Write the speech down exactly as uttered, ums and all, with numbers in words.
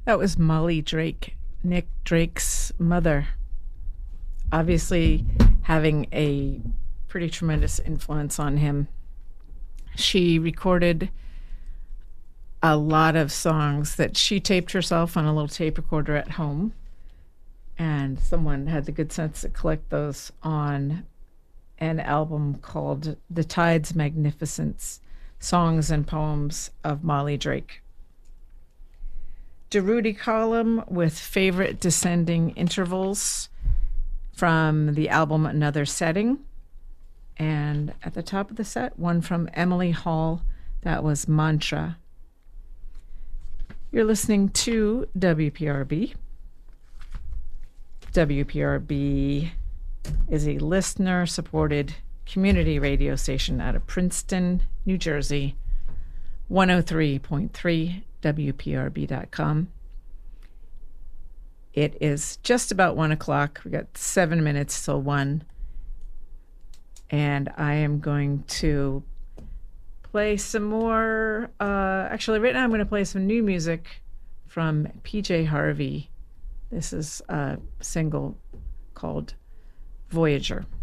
That was Molly Drake, Nick Drake's mother. Obviously, having a pretty tremendous influence on him. She recorded a lot of songs that she taped herself on a little tape recorder at home. And someone had the good sense to collect those on an album called The Tides Magnificence Songs and Poems of Molly Drake. Durutti column with favorite descending intervals from the album Another Setting. And at the top of the set, one from Emily Hall, that was Mantra. You're listening to W P R B. W P R B is a listener-supported community radio station out of Princeton, New Jersey, one oh three point three, W P R B dot com. It is just about one o'clock. We got seven minutes till one. And I am going to play some more. Uh, actually, right now I'm going to play some new music from P J Harvey. This is a single called Voyager.